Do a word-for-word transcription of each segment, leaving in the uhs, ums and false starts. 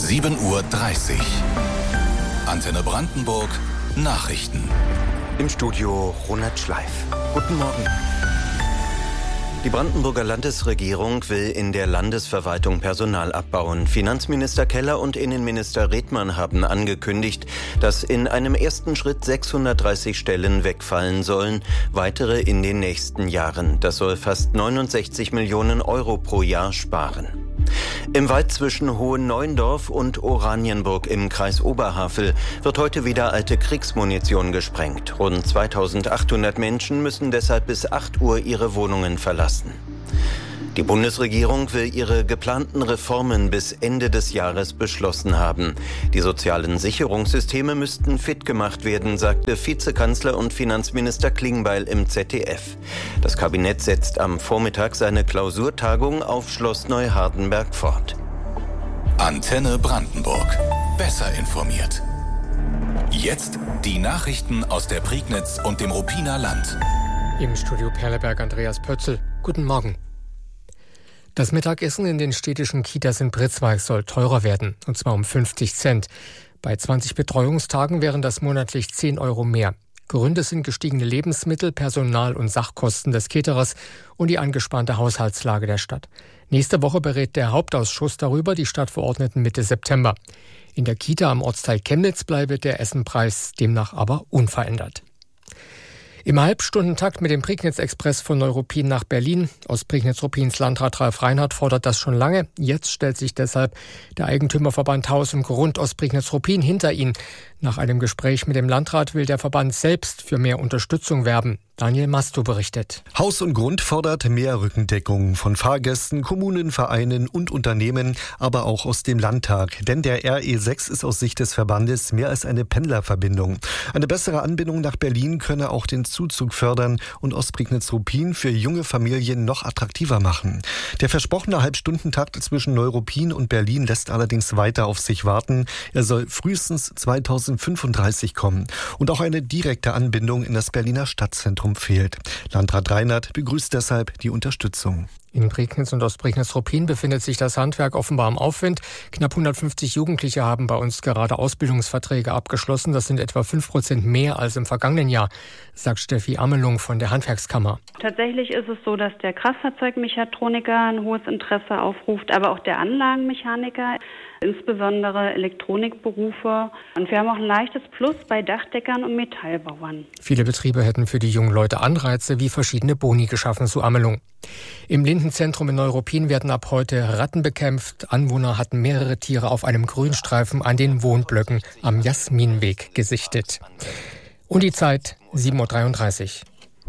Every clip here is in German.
sieben Uhr dreißig. Antenne Brandenburg, Nachrichten. Im Studio Ronald Schleif. Guten Morgen. Die Brandenburger Landesregierung will in der Landesverwaltung Personal abbauen. Finanzminister Keller und Innenminister Redmann haben angekündigt, dass in einem ersten Schritt sechshundertdreißig Stellen wegfallen sollen, weitere in den nächsten Jahren. Das soll fast neunundsechzig Millionen Euro pro Jahr sparen. Im Wald zwischen Hohenneuendorf und Oranienburg im Kreis Oberhavel wird heute wieder alte Kriegsmunition gesprengt. Rund zweitausendachthundert Menschen müssen deshalb bis acht Uhr ihre Wohnungen verlassen. Die Bundesregierung will ihre geplanten Reformen bis Ende des Jahres beschlossen haben. Die sozialen Sicherungssysteme müssten fit gemacht werden, sagte Vizekanzler und Finanzminister Klingbeil im Z D F. Das Kabinett setzt am Vormittag seine Klausurtagung auf Schloss Neuhardenberg fort. Antenne Brandenburg. Besser informiert. Jetzt die Nachrichten aus der Prignitz und dem Ruppiner Land. Im Studio Perleberg Andreas Pötzl. Guten Morgen. Das Mittagessen in den städtischen Kitas in Pritzwalk soll teurer werden, und zwar um fünfzig Cent. Bei zwanzig Betreuungstagen wären das monatlich zehn Euro mehr. Gründe sind gestiegene Lebensmittel-, Personal- und Sachkosten des Caterers und die angespannte Haushaltslage der Stadt. Nächste Woche berät der Hauptausschuss darüber, die Stadtverordneten Mitte September. In der Kita am Ortsteil Chemnitz bleibe der Essenpreis demnach aber unverändert. Im Halbstundentakt mit dem Prignitz-Express von Neuruppin nach Berlin. Aus Prignitz-Ruppins Landrat Ralf Reinhardt fordert das schon lange. Jetzt stellt sich deshalb der Eigentümerverband Haus und Grund aus Prignitz-Ruppin hinter ihn. Nach einem Gespräch mit dem Landrat will der Verband selbst für mehr Unterstützung werben. Daniel Masto berichtet. Haus und Grund fordert mehr Rückendeckung von Fahrgästen, Kommunen, Vereinen und Unternehmen, aber auch aus dem Landtag. Denn der R E sechs ist aus Sicht des Verbandes mehr als eine Pendlerverbindung. Eine bessere Anbindung nach Berlin könne auch den Zuzug fördern und Ostprignitz-Ruppin für junge Familien noch attraktiver machen. Der versprochene Halbstundentakt zwischen Neuruppin und Berlin lässt allerdings weiter auf sich warten. Er soll frühestens zweitausendfünfunddreißig kommen. Und auch eine direkte Anbindung in das Berliner Stadtzentrum fehlt. Landrat Reinhardt begrüßt deshalb die Unterstützung. In Prignitz und Ostprignitz-Ruppin befindet sich das Handwerk offenbar im Aufwind. Knapp hundertfünfzig Jugendliche haben bei uns gerade Ausbildungsverträge abgeschlossen. Das sind etwa fünf Prozent mehr als im vergangenen Jahr, sagt Steffi Amelung von der Handwerkskammer. Tatsächlich ist es so, dass der Kraftfahrzeugmechatroniker ein hohes Interesse aufruft, aber auch der Anlagenmechaniker, insbesondere Elektronikberufe. Und wir haben auch ein leichtes Plus bei Dachdeckern und Metallbauern. Viele Betriebe hätten für die jungen Leute Anreize wie verschiedene Boni geschaffen, so Amelung. Im Lindenzentrum in Neuruppin werden ab heute Ratten bekämpft. Anwohner hatten mehrere Tiere auf einem Grünstreifen an den Wohnblöcken am Jasminweg gesichtet. Und die Zeit sieben Uhr dreiunddreißig.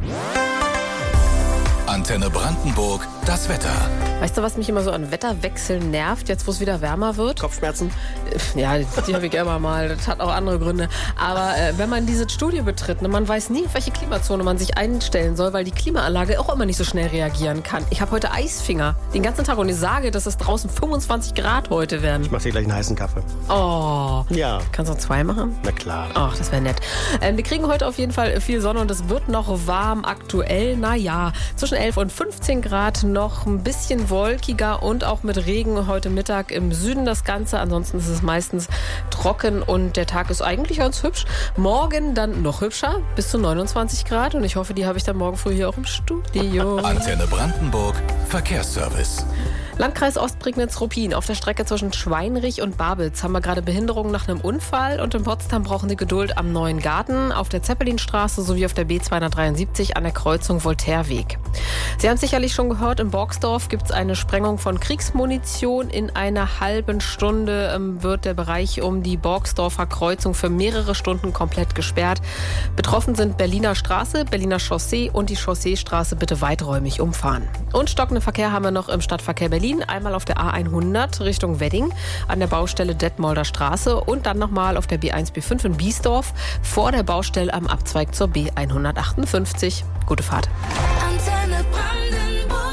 Antenne Brandenburg, das Wetter. Weißt du, was mich immer so an Wetterwechseln nervt, jetzt wo es wieder wärmer wird? Kopfschmerzen? Ja, die habe ich immer mal. Das hat auch andere Gründe. Aber äh, wenn man dieses Studio betritt, ne, man weiß nie, auf welche Klimazone man sich einstellen soll, weil die Klimaanlage auch immer nicht so schnell reagieren kann. Ich habe heute Eisfinger den ganzen Tag und ich sage, dass es draußen fünfundzwanzig Grad heute werden. Ich mache dir gleich einen heißen Kaffee. Oh. Ja. Kannst du noch zwei machen? Na klar. Ach, das wäre nett. Ähm, wir kriegen heute auf jeden Fall viel Sonne und es wird noch warm aktuell. Naja, zwischen elf und fünfzehn Grad, noch ein bisschen wolkiger und auch mit Regen heute Mittag im Süden das Ganze. Ansonsten ist es meistens trocken und der Tag ist eigentlich ganz hübsch. Morgen dann noch hübscher, bis zu neunundzwanzig Grad und ich hoffe, die habe ich dann morgen früh hier auch im Studio. Antenne Brandenburg, Verkehrsservice. Landkreis Ostprignitz-Ruppin. Auf der Strecke zwischen Schweinrich und Babitz haben wir gerade Behinderungen nach einem Unfall und in Potsdam brauchen Sie Geduld am Neuen Garten, auf der Zeppelinstraße sowie auf der B zweihundertdreiundsiebzig an der Kreuzung Voltaireweg. Sie haben es sicherlich schon gehört, in Borgsdorf gibt es eine Sprengung von Kriegsmunition. In einer halben Stunde ähm, wird der Bereich um die Borgsdorfer Kreuzung für mehrere Stunden komplett gesperrt. Betroffen sind Berliner Straße, Berliner Chaussee und die Chausseestraße bitte weiträumig umfahren. Und stockenden Verkehr haben wir noch im Stadtverkehr Berlin. Einmal auf der A hundert Richtung Wedding an der Baustelle Detmolder Straße und dann nochmal auf der B eins B fünf in Biesdorf vor der Baustelle am Abzweig zur B hundertachtundfünfzig. Gute Fahrt. Antenne Brandenburg.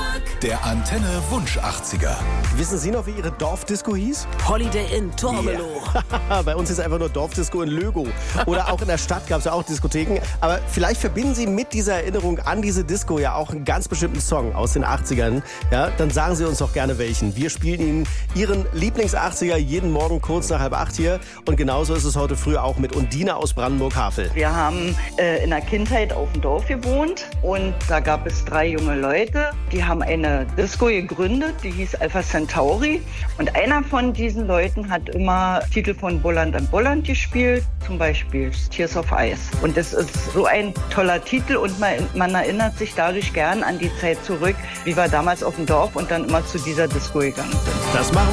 Der Antenne Wunsch achtziger. Wissen Sie noch, wie Ihre Dorfdisco hieß? Holiday Inn Tormelow. Yeah. Bei uns ist einfach nur Dorfdisco in Lögow. Oder auch in der Stadt gab es ja auch Diskotheken. Aber vielleicht verbinden Sie mit dieser Erinnerung an diese Disco ja auch einen ganz bestimmten Song aus den achtzigern. Ja, dann sagen Sie uns doch gerne welchen. Wir spielen Ihnen Ihren Lieblings-achtziger jeden Morgen kurz nach halb acht hier. Und genauso ist es heute früh auch mit Undine aus Brandenburg-Havel. Wir haben äh, in der Kindheit auf dem Dorf gewohnt und da gab es drei junge Leute, die haben eine Disco gegründet, die hieß Alpha Centauri. Und einer von diesen Leuten hat immer Titel von Bolland und Bolland gespielt, zum Beispiel Tears of Ice. Und das ist so ein toller Titel und man, man erinnert sich dadurch gern an die Zeit zurück, wie wir damals auf dem Dorf und dann immer zu dieser Disco gegangen sind. Das machen wir.